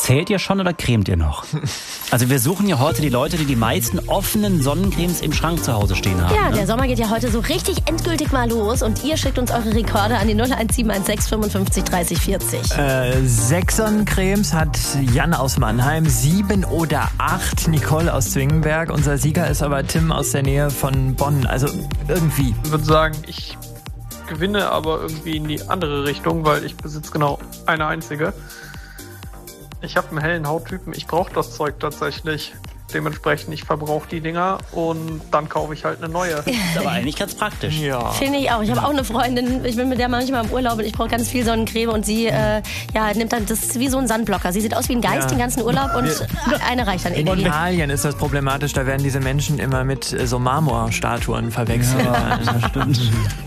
Zählt ihr schon oder cremt ihr noch? Also wir suchen ja heute die Leute, die die meisten offenen Sonnencremes im Schrank zu Hause stehen haben. Ja, der Sommer geht ja heute so richtig endgültig mal los und ihr schickt uns eure Rekorde an die 01716 55 30 40. 6 Sonnencremes hat Jan aus Mannheim, 7 oder 8 Nicole aus Zwingenberg. Unser Sieger ist aber Tim aus der Nähe von Bonn. Also irgendwie. Ich würde sagen, ich gewinne aber irgendwie in die andere Richtung, weil ich besitze genau eine einzige. Ich habe einen hellen Hauttypen, ich brauche das Zeug tatsächlich. Dementsprechend, ich verbrauche die Dinger und dann kaufe ich halt eine neue. Das ist aber eigentlich ganz praktisch. Ja. Finde ich auch. Ich habe auch eine Freundin, ich bin mit der manchmal im Urlaub und ich brauche ganz viel Sonnencreme und sie nimmt dann, das ist wie so ein Sandblocker. Sie sieht aus wie ein Geist den ganzen Urlaub und eine reicht dann In irgendwie. Italien ist das problematisch, da werden diese Menschen immer mit so Marmorstatuen verwechselt. Ja, das stimmt.